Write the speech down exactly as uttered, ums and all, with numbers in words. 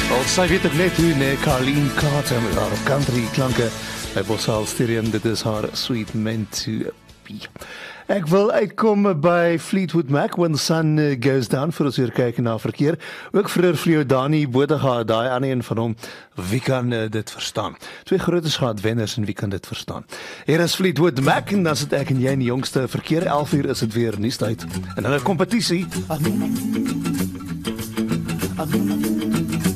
Al sy weet ek net hoe, nee, Carleen Carter met haar country klanke by Bosal Stereo, dit is haar Sweet Meant to Be. Ek wil uitkom by Fleetwood Mac, When the Sun Goes Down, vir ons weer kyk na verkeer. Ook vroeër vir jou Dani Botega, daai ander een van hom, wie kan uh, dit verstaan? Twee grootes gehad wenners en wie kan dit verstaan? Hier is Fleetwood Mac en dan sit ek en jy in die jongste verkeer, elf uur is dit weer nuustyd. En hulle kompetisie.